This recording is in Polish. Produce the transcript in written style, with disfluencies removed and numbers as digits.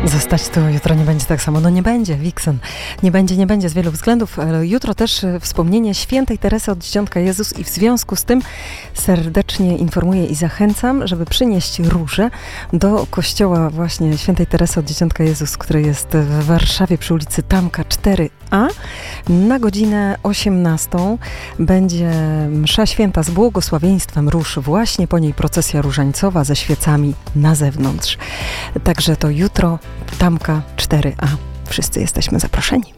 Zostać tu jutro nie będzie tak samo. No nie będzie, Wiksen. Nie będzie z wielu względów. Ale jutro też wspomnienie świętej Teresy od Dzieciątka Jezus i w związku z tym serdecznie informuję i zachęcam, żeby przynieść róże do kościoła właśnie świętej Teresy od Dzieciątka Jezus, który jest w Warszawie przy ulicy Tamka 4A. Na godzinę 18 będzie msza święta z błogosławieństwem róż. Właśnie po niej procesja różańcowa ze świecami na zewnątrz. Także to jutro Tamka 4A. Wszyscy jesteśmy zaproszeni.